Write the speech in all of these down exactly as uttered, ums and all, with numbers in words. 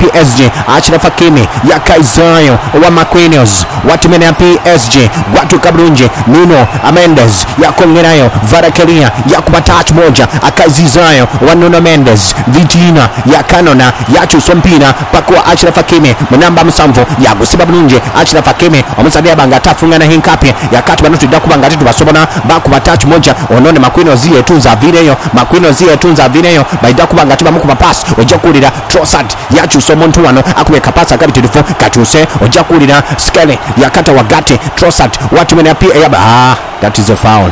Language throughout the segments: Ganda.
P S G Achraf Hakimi yakaizayo wa McQueens watimene P S G watu kabrunje Nuno Mendes yakongerayo Varakeria yakubata moja akazizayo wa Nuno Mendes Vitina ya Kanona yachusompina pakwa Achraf Hakimi munamba musanvu yagusiba bulunje Achraf Hakimi omusabya banga tafungana hinkapi yakati bano tudakubanga titu basobona bakubata moja onone McQueens yetunza vireyo McQueens yetunza vireyo baida kubanga tiba mukuba pass ojakulira Trossard yachuso muntu wano akubeka pass akabitifu katuse ojakulira Skele yakata wagati Trossard watimene P S G ah that is a foul.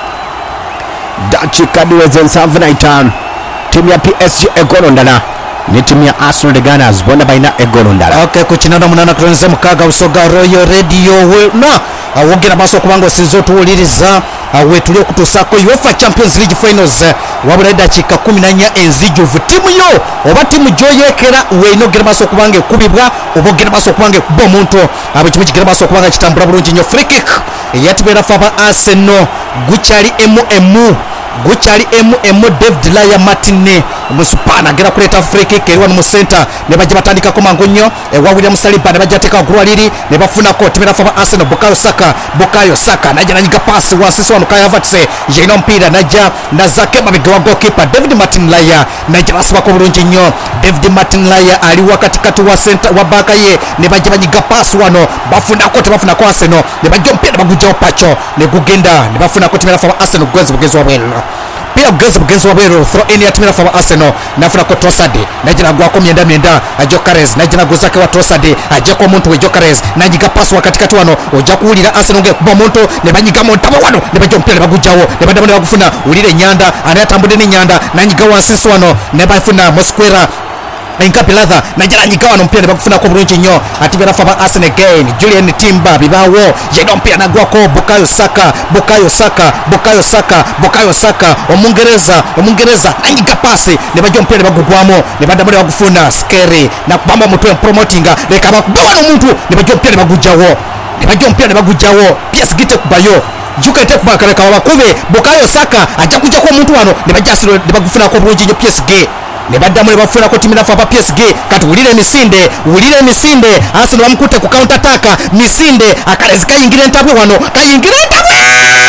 Dachi Kaduweze nsanvu na itano timu ya P S G egolo ndala ni timu ya Arsenal de Gunners bona baina egolo ndala. Okay, kuchinana munana kurenze mukaga usoga Royal Radio we na awogera baso kubanga sinzo tuwuliriza awe tulio kutusako UEFA Champions League Finals wabula dakika kumi na nnya enzijuvu timu yo oba timu joyekera we no gera baso kubange kubibwa obogera baso kubange kubo muntu abo kimu kigera baso kubanga kitambula bulungi nyo free kick yatibera faba Arsenal guchali M M guchali M M David Laya Martine musupana gera kuleta free kick eriwa mu center ne bajja batandika ko mangonyo e wa William Saliba ne bajja teka ogulwa liri ne bafuna ko tibera faba Arsenal Bukayo Saka Bukayo Saka najja nanyiga pass wa sisi wano Kaya Havertz jeno mpira najja nazake babigawa goalkeeper David Martin Laya najja basiba ko bulungi nnyo David Martin Laya ali wakati kati wa center wa baka ye ne bajja banyiga pass wano bafuna ko tebafuna ko Arsenal ne bajja mpira bagujja opacho ne gugenda ne bafuna ko tibera faba Arsenal gwezi bugezo wabwelo pia gezi bugezo wabwelo throw in ya tibera faba Arsenal nafuna ko Trossard najja gwa ko myenda myenda Jokeres najja gozake wa Trossard ajja ko muntu we Jokeres nanyiga pass wakati kati wano oja kuulira Arsenal nge kuba muntu ne banyiga montabo wano ne bajja mpira bagujawo ne badamone bagufuna ulire nyanda anatambude ne nyanda nanyiga wansisi wano ne bafuna Mosquera Enkapilatha najala nyikawa no mpira bakufuna ko bulungi nnyo atibera faba Arsenal again Julian Timber bibawo yedo mpira nagwa ko Bukayo Saka Bukayo Saka Bukayo Saka Bukayo Saka omungereza omungereza nanyiga pasi ne bajja mpira bagugwamo ne badamule bagufuna Scary na kubamba mutwe promotinga leka bakubwa no muntu ne bajja mpira bagujawo ne bajja mpira bagujawo P S G te kubayo juka te kubakale ka bakube Bukayo Saka ajja kujja ko muntu wano ne bajja asiro ne bagufuna ko bulungi nnyo P S G ne baddamu ne bafuna ko timina faba P S G kati ulire misinde ulire misinde Arsenal bamukute ku counter attack misinde akalezika yingire ntabwe wano kayingire ntabwe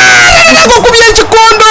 nako kubye chikondo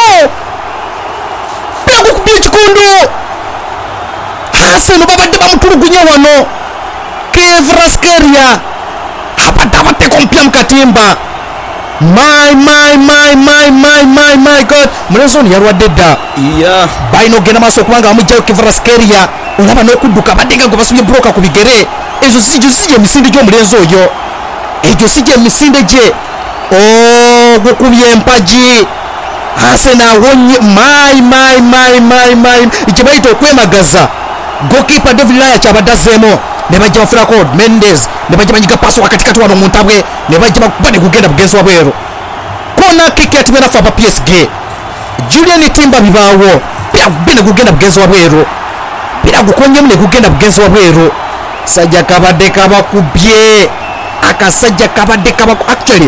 nako kubye chikondo Arsenal babadde bamutulugunya wano Kvaratskhelia abadde bate kompya mukatimba my my my my my my my god mlezoni yarwadde dda yeah baino gena maso kubanga amujja Kvaratskhelia olaba n'okudduka baddenga ngo basubye broka ku bigere ezo sije sije misinde gyo mulenzo oyo ejo sije misinde je oh gukubye empaji Arsenal wonye my my my my my ikibaito okwemagaza goalkeeper David Laya kyabadazemo ne bajja bafuna ko Mendes ne bajja banyiga paso wakati kati wano muntabwe ne bajja bakubane kugenda bugenzo wabwero kona kick ya timena faba P S G Julian Timber bibawo pia bine kugenda bugenzo wabwero pia gukonye mne kugenda bugenzo wabwero sajja kabadde kabakubye akasajja kabadde kabaku actually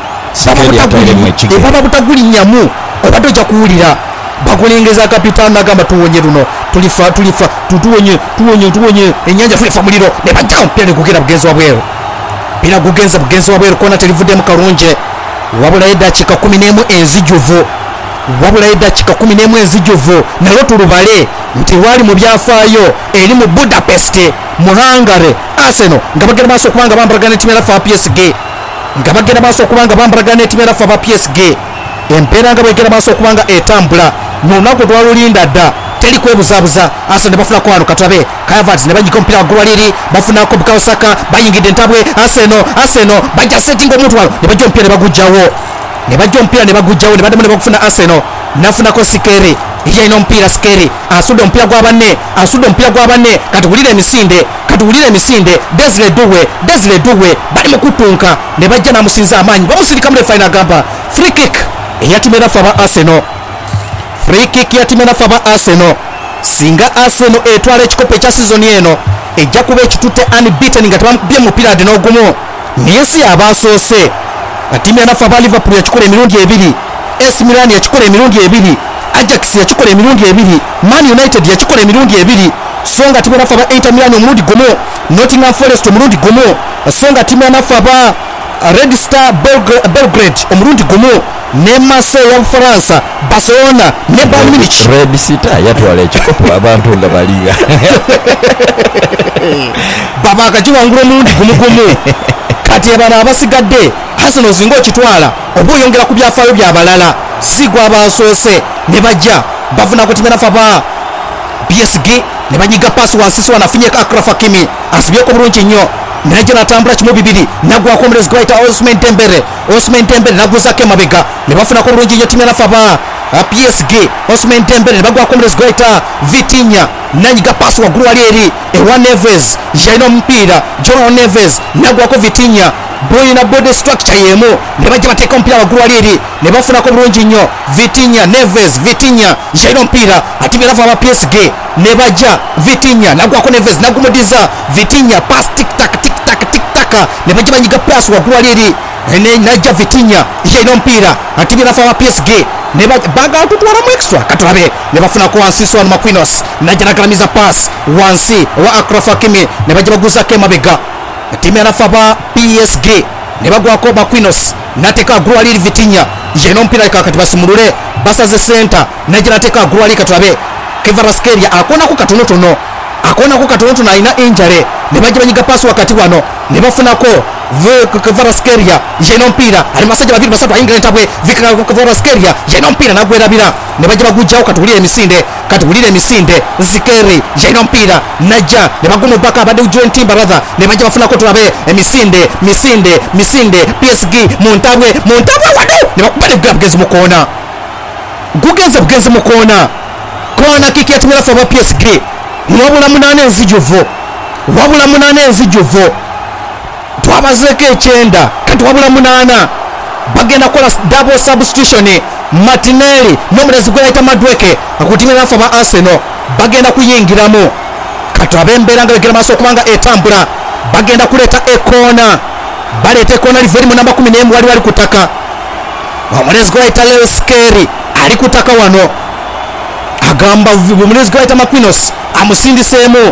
baba butaguli nyamu obadde ojja kuwulira bakulengeza kapitana gamba tuwonye luno tulifa tulifa tutuwonye tuwonye tuwonye enyanja tulifa muliro ne bajja mpira kugenda bugenzo wabwero bila kugenza bugenzo wabwero kona telivudde mu kalunje wabula edakika kumi n'emu enzijuvu wabula edakika kumi n'emu enzijuvu nalo tulubale nti wali mu byafaayo eri mu Budapest mu Hungary Arsenal nga bagenda maaso kubanga bambalagana timu ya P S G nga bagenda maaso kubanga bambalagana timu ya P S G empeera nga bagenda maaso kubanga etambula munaku twalulinda dda teri kwebuzabuza Arsenal ne bafuna ko wano katabe Kaya Havertz ne banyika mpira gwali liri bafuna ko Bukayo Saka bayingidde ntabwe Arsenal Arsenal bajja setting omuntu wano ne bajja mpira ne bagujjawo ne bajja mpira ne bagujjawo ne badamu ne bakufuna Arsenal nafuna ko Sikeri yino mpira Sikeri asudo mpira gwa banne asudo mpira gwa banne kati ulire emisinde kati ulire emisinde Desire Doué Desire Doué bali mukutunka ne bajja na musinza amanyi bamusirika mu final gamba free kick eyatimera faba Arsenal free kick yatimera faba Arsenal singa Arsenal etwala ekikopo kya season eno ejja kuba ekitutte unbeaten nga tebamubye mupira ade n'ogumu Messi abasoose atimu ya faba Liverpool yakikola emirundi ebiri A C Milan yakikola emirundi ebiri Ajax yakikola emirundi ebiri Man United yakikola emirundi ebiri songa timu yanafa ba Inter Milan omulundi gumu, Nottingham Forest omulundi gumu, songa timu yanafa ba Red Star Belgrade, Belgrade omulundi gumu, ne Marseille ya Faransa, Barcelona ne Bayern Munich. Red Star yatwala ekikopo abantu nga baliga baba akajiwangula omulundi gumu gumu. Kati abana abasigadde Arsenal zingo kitwala oba oyongera ku byafaayo byabalala sigwa abasoose ne bajja bafuna kutimya nafa ba P S G ne banyiga paasi wansi so wanafinye Akraf Hakimi asibyeko bulungi nnyo najja natambula kimu bibiri nagwa Comrades Gwaita Ousmane Dembele Ousmane Dembele naguzake mabega ne bafuna ko bulungi nnyo timya nafa ba P S G Ousmane Dembele ne bagwa Comrades Gwaita Vitinha nanyiga paasi waggulu wali eri ewa Neves jaino mpira Joao Neves nagwa ko Vitinha boy na body structure yemu ne bajja bateeka mpira waggulu wali eri ne bafuna ko bulungi nnyo Vitinha Neves Vitinha jaino mpira atimira fa P S G ne bajja Vitinha nagwa ko Neves nagumudiza Vitinha pass tik tak tik tak tik tak ne bajja banyiga pass waggulu wali eri ne najja Vitinha jaino mpira atimira fa P S G ne baga tutwala mu extra katulabe ne bafuna ko wansi so Marquinhos najja nakalamiza pass wansi wa Akraf Hakimi ne bajja baguza ke mabega timu yanafa ba P S G ne bagwa ko Marquinhos nateka Gruali Vitinha jeno mpira kakati basimulule basaze center najja nateka Gruali katulabe Kvaratskhelia akona ku katono tono akona ku katono tono ina injury ne bajja banyiga pass wakati wano ne bafuna ko Kvaratskhelia jeno mpira ali masaje babiri basatu ayingira ntabwe Kvaratskhelia jeno mpira nagwerabira ne bajja bagujjawo katulire emisinde katulire emisinde Zikeri jeno mpira najja ne bagumu baka abadde joint team brother ne bajja bafuna ko tulabe emisinde misinde misinde P S G muntabwe muntabwe wadu ne bakubale gabgezi mukona gugeze bugezi mukona kona kiki yatumira fa P S G wabula munane nzijuvo wabula munane nzijuvo twabazeko ekyenda kati wabula munana bagenda kola double substitution Martinelli nomulezi gwe ayita Madueke akutimira nafa ba Arsenal bagenda kuyingiramu kati abembeera nga begera maaso okubanga etambula bagenda kuleta ekona baleta ekona liveri mu namba kumi n'emu wali wali kutaka omulezi gwe ayita Leo Skeri ali kutaka wano agamba omulezi gwe ayita Marquinhos amusindiseemu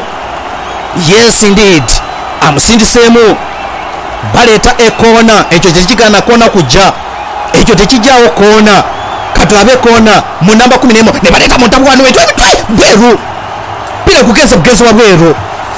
yes indeed amusindiseemu baleta ekona ekyo tekigana kona kujja ekyo tekijjawo kona katulabe kona mu namba kumi n'emu ne baleta muntabu wano wetu bweru pira kugeza bugezi wa bweru.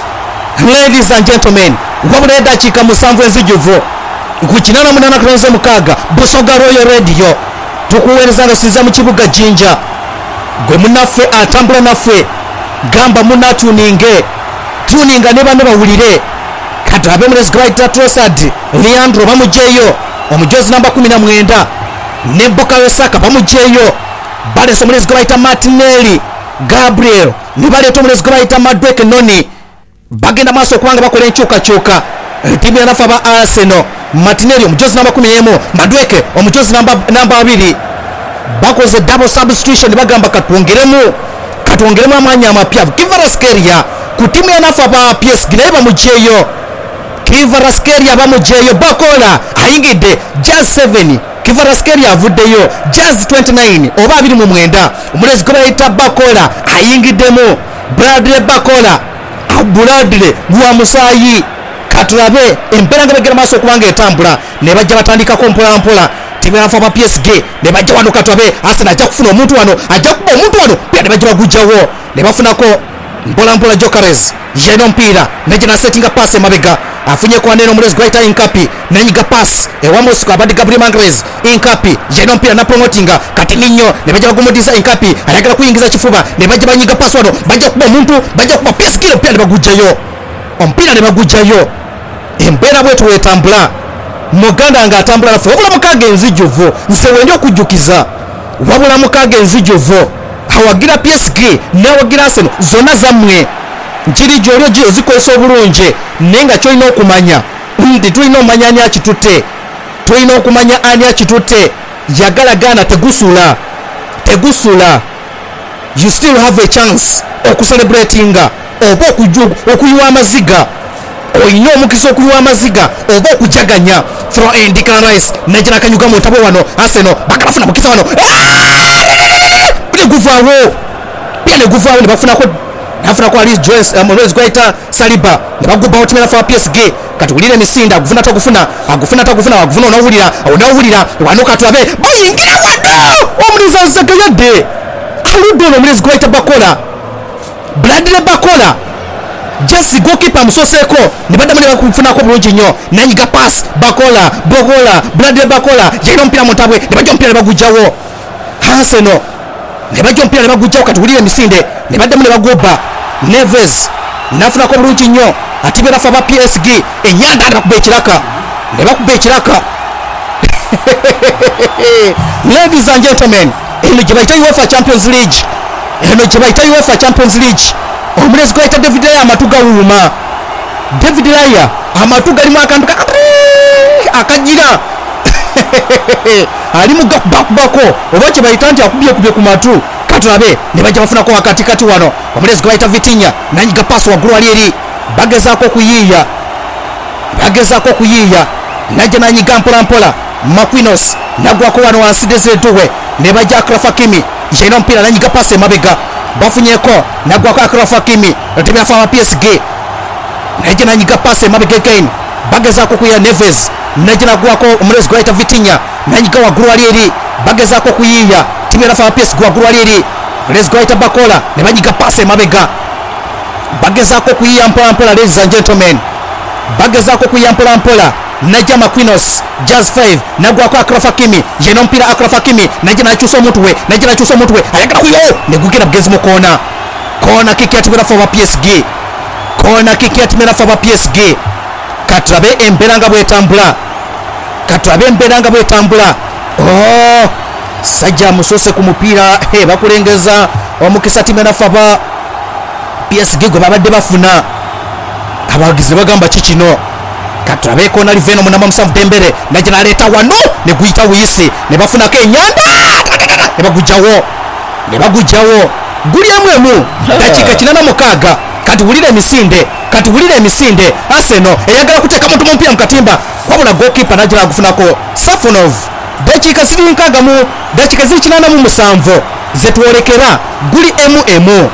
Ladies and gentlemen wabula eddakiika musanvu enzijuvu kukinana munana kulonze mukaaga Busoga Royal Radio tukuweereza nga sizza mu kibuga Jinja gwe munaffe atambula naffe gamba munatuninge tuninga ne banne bawulire katulabe mulezi Gwaita Trossard Leandro bamugyeyo omujozi namba kumi na mwenda ne Bukayo Saka bamugyeyo balesa omulezi Gwaita Martinelli Gabriel ne baleeta omulezi Gwaita Madueke Noni bagenda maaso okubanga bakola enkyukakyuka timu yanafa ba Arsenal Martinelli omujozi namba kumi n'emu Madueke omujozi namba abiri bakoze double substitution bagamba katwongeremu katwongeremu amaanyi amapya Kvaratskhelia ku timu yanafa ba P S G naye bamugyeyo Kvaratskhelia bamugyeyo bakola ayingidde Jazz seven Kvaratskhelia avuddeyo Jazz twenty-nine oba abiri mu mwenda omulezi gwe bayita bakola ayingiddemu Bradley bakola Bradley gwa musaayi katulabe embeera nga begera maaso okubanga etambula ne bajja batandikako mpola mpola timu yanafa ba P S G ne bajja wano katulabe Arsenal ajja kufuna omuntu wano ajja kuba omuntu wano pia ne bajja bagujjawo ne bafunako mpola mpola Jokeres jeno mpira nejja nasetinga paasi emabega afunye kwa neno omulezi Gwaita Inkapi nanyiga paasi ewamosiko abadde Gabriel Magalhaes Inkapi jeno mpira na promotinga kati ninyo ne bajja bagumudiza Inkapi ayagala kuyingiza kifuba ne bajja banyiga paasi wano bajja kuba omuntu bajja kuba P S G pia ne bagujjayo ompira ne bagujjayo embeera bwetu wetambula muganda nga atambula naffe wabula mukaaga enzijuvu nse wendi okujjukiza wabula mukaaga enzijuvu awagira P S G newagira Arsenal zonna zammwe nkiri gyolyo gyo zikozesa obulungi naye nga kyolina okumanya nti tulina omanya ani akitutte tulina okumanya ani akitutte yagala gaana tegusula tegusula you still have a chance okucelebratinga oba okuyiwa amaziga olina omukisa okuyiwa amaziga oba okujaganya from Declan Rice najja nakanyuga mu ntabo wano Arsenal bakalafuna mukisa wano ne guvaawo pia ne guvaawo ne bafunako nafuna kwa Luis Joyce Moise Guaita Saliba nebaguba otimera fa P S G kati ulire misinda agufuna takufuna agufuna takufuna agufuna onawulira onawulira wanuka twabe bayingira wado omuliza nsakayadde aludono Moise Guaita Bakola Bradley Bakola Jesse goalkeeper musoseko nibadde mali bakufuna ko bulungi nnyo nanyiga pass Bakola Bogola Bradley Bakola yaino mpira mutabwe nibajja mpira bagujawo Haseno nibajja mpira bagujawo kati ulire misinde nibadde mali bagoba Neves nafuna ko bulungi nnyo atibera fa ba P S G enyanda bakubbe kiraka nebakubbe kiraka Ladies and gentlemen, eno jibaita UEFA Champions League eno jibaita UEFA Champions League Moise Guaita David Raya amatuga wuma David Raya amatuga limu akantu akajira ali mugakubako oba kibaita nti akubye kubye ku matu katulabe ne bajja bafuna ko wakati kati wano Moise Guaita Vitinha nanyiga pass wa gulu ali eri bagezako kuyiya bagezako kuyiya najja nanyiga mpola mpola Marquinhos nagwako wano wansi desetuwe ne bajja Achraf Hakimi yaino mpira nanyiga pass emabega bafunyeko nagwako Achraf Hakimi otebya fa P S G najja nanyiga pass emabega again bagezako kuya Neves najja nagwako Moise Guaita Vitinha nanyiga wa gulu ali eri bagezako kuyiya tibera fa P S G wa gulu ali eri Moise Guaita Bakola ne banyiga pass emabega bagezako kuyiya mpola mpola. Ladies and gentlemen, bagezako kuyiya mpola mpola najja Marquinhos Jazz five nagwako Achraf Hakimi yeno mpira Achraf Hakimi najja nachusa omutwe najja nachusa omutwe ayagala kuyo negukira bugezi mu kona kona kiki atimera fa P S G kona kiki atimera fa P S G katrabe emberanga bwetambula katrabe emberanga bwetambula oh sajja musose ku mupira he bakulengeza omukisa timera fa P S G gwe babadde bafuna abagize bagamba kikino katulabe ko nali veno munamba musavu Dembele najja naleta wano ne guyita wisi ne bafuna ke nyanda ne bagujawo ne bagujawo guli amwemu dakika kinana mukaga kati wulire misinde kati wulire misinde Arsenal eyagala kuteka muntu mumpira mukatimba kwabula goalkeeper najja agufunako Safonov dakika ziri nkaga mu dakika ziri kinana mu musanvu zetwolekera guli emu emu.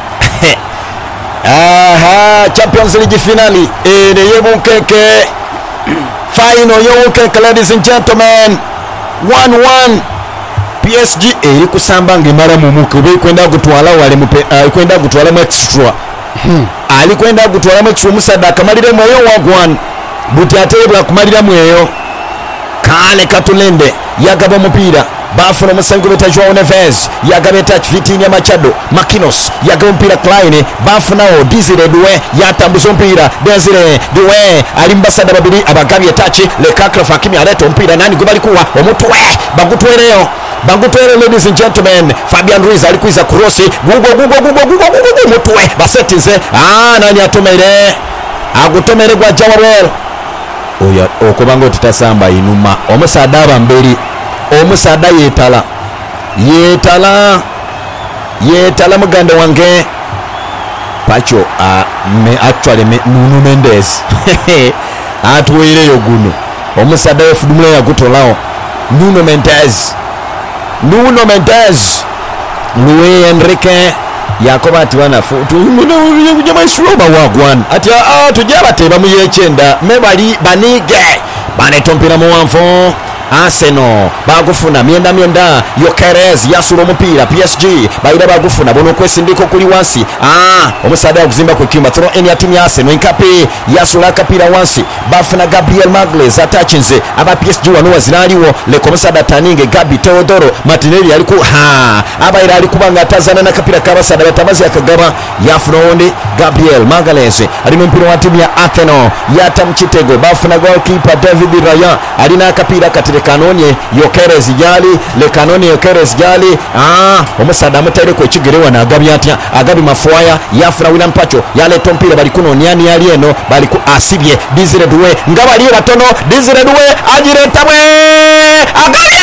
Aha, Champions League finale ene yebukeke final yebukeke. Ladies and gentlemen, one one P S G eri kusamba ngemara mumuke ube kwenda gutwala wale mupe uh, kwenda gutwala mu extra hmm. ali kwenda gutwala mu extra musada kamalire moyo wagwan buti atebwa kumalira mweyo kale katulende yagaba mupira bafuna musango beta Joao Neves yagabeta Vitinha Machado Marquinhos yagaba mpira Klein bafuna o Desire Doué yatambuza mpira Desire Doué alimbasada babiri abagabye tachi le Achraf Hakimi aleta mpira nani gobali kuwa omutwe bagutwereyo bagutwere. Ladies and gentlemen, Fabian Ruiz alikuiza cross gugo gugo gugo gugo gugo mutwe basetize ah nani atomere agutomere gwa Jawabel oya okubango tutasamba inuma omusada bamberi omusada yetala yetala yetala muganda wange pacho uh, me actually me, Nuno Mendes atwereyo guno omusada yefudumula yagutolawo Nuno Mendes Nuno Mendes Luis Enrique yakoba ati bana tujama sloba wagwan ati ah tujaba teba mu yechenda me bali banige banetompira mu wanfo Arsenal bagufuna myenda myenda Yokeres yasula omupira P S G bayira bagufuna bono kwesindiko kuli wansi ah omusada okuzimba ku kimba throw in ya timu ya Arsenal inkapi yasula kapira wansi bafuna Gabriel Magalhaes atachinze aba P S G wano wazinaliwo leko omusada taninge Gabi Teodoro Martinelli aliku ha abayira alikubanga atazana na kapira kabasada batamazi akagaba yafuna onde Gabriel Magalhaes alino mpira wa timu ya Arsenal yatamchitego bafuna goalkeeper David Raya alina kapira katire kanonye Yokeres yali le kanonye Yokeres yali ah omusada mutare ko kigerewa na agabi atya agabi mafwaya yafuna William Pacho yale tompira bali kuno nyani yali eno bali ku asibye Desire Doué ngaba ali batono Desire Doué ajireta bwe agabi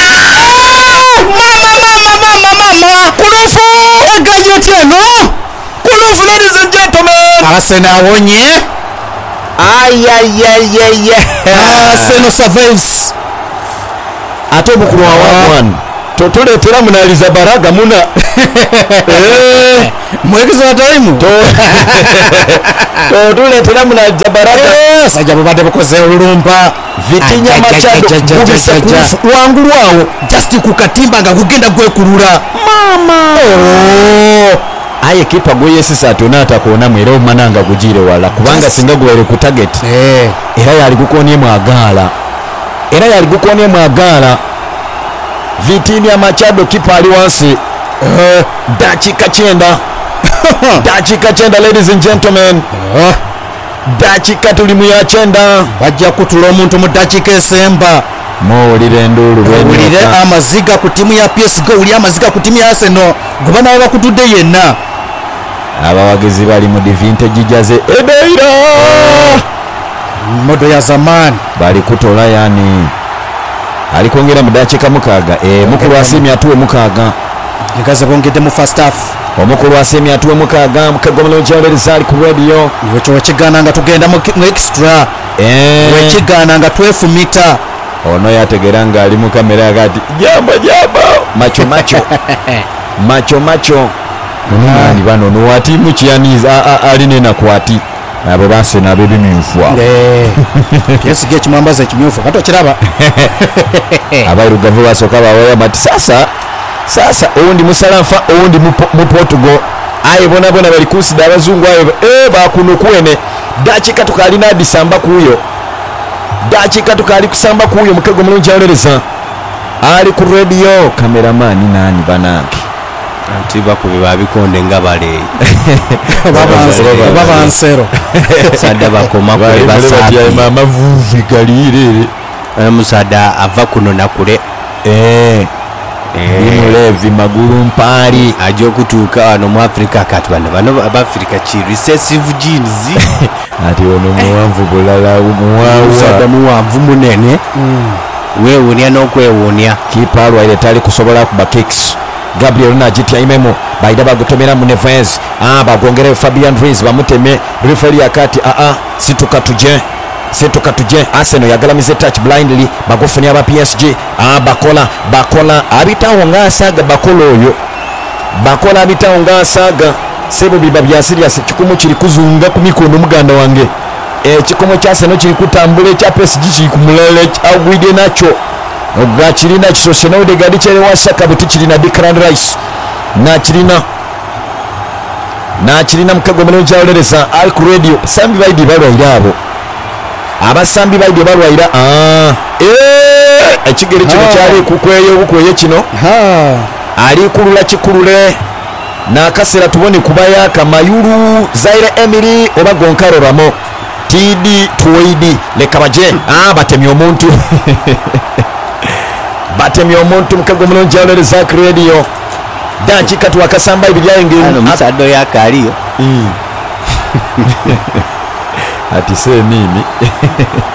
mama mama mama mama kurufu eganyeti eno kurufu. Ladies and gentlemen, Arsenal wonye ay ay ay ay Arsenal survives ate mukuru wa one totuletera munaliza baraga muna mwegeza wa time totuletera munaliza baraga sajja bubadde bukoze olulumba Vitinya Machado kubisa wangulu awo just ku katimba nga kugenda gwekulula mama aye kipa gwe yesisa tonata kuona mwera omananga gujire wala kubanga singa gwere ku target eh era yali gukonye mwagala era yali gukonye mwagala Vitinya Machado kipa ali wansi eh dakika kyenda dakika kyenda ladies and gentlemen eh dakika tuli mu ya kyenda bajja kutula omuntu mu dakika esemba mowulire ndulu wulire amaziga ku timu ya P S G uli amaziga ku timu ya Arsenal gubana baba kutudde yenna abawagizi bali mu vintage jaze ebeira modo ya zamani bali kutola yani alikongera mu dakika mukaga eh mukulu asemi atuwe mukaga nikaze bongede mu first half omukulu asemi atuwe mukaga mukagomelo jale rizali ku radio wecho wechigana nga tugenda mu extra eh wechigana nga twelve meter ono yategeranga ali mu kamera yakati jamba jamba macho macho macho macho nani bano no wati mu chianiza ali nena kwati abo base na bebi mifwa eh yes get mambaza kimyofu kato kiraba abairugavu basoka bawe bati sasa sasa undi musalanfa undi mu Portugal aye bona bona bali kusida abazungu ayo eh bakunukwene dakika tukalina disamba kuyo dakika tukali kusamba kuyo mukego mulungi alereza ali ku radio cameraman nani banaki antiba kubiba bikonde ngabale baba ansero sada bakoma kule basabi mama vuvi galire musada ava kuno nakule eh eh levi maguru mpali ajo kutuka wano mu Africa kati bano bano abafrika chi recessive genes ati ono muwanvu bulala muwawa musada muwanvu munene wewonya n'okwewonya kipa alwaire tali kusobola kuba kicks Gabriel Najitya imemo baida bagutomera mu Neves ah bagongere Fabian Ruiz bamuteme referee akati ah ah situka tuje situka tuje Arsenal yagalamize touch blindly bagofunya aba P S G ah bakola bakola abitawo ngasaga bakola oyo bakola abitawo ngasaga sebo biba bya serious kikumu kiri kuzunga ku mikono muganda wange eh kikomo kya Arsenal kiri kutambula kya P S G kiri kumulele agwide nacho ogwa kirina kisose na Odegaard kyere wasaka buti kirina Declan Rice na kirina na kirina mukagomero kyawlereza al radio sambi baidi balwaira abo abasambi baidi balwaira ah eh ekigere kino kyali kukweyo bukweyo kino ha ali kulula kikulule na kasera tubone kubaya kamayuru Zaire Emery oba Gonkaro Ramo T D Tuwaidi lekabaje ah batemye omuntu batemye omuntu mukagomero kyawlereza al radio dakika twakasamba ibiryange ano musado yakaliyo ati se nini